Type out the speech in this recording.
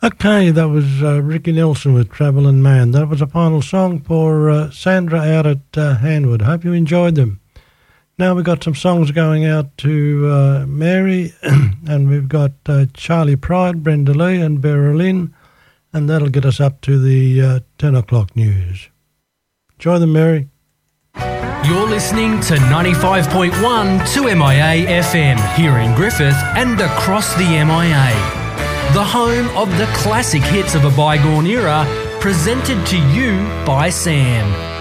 Okay, that was Ricky Nelson with Travelling Man. That was a final song for Sandra out at Hanwood. Hope you enjoyed them. Now we've got some songs going out to Mary, and we've got Charlie Pride, Brenda Lee and Vera Lynn, and that'll get us up to the 10 o'clock news. Enjoy them, Mary. You're listening to 95.1 2MIA FM here in Griffith and across the MIA. The home of the classic hits of a bygone era, presented to you by Sam.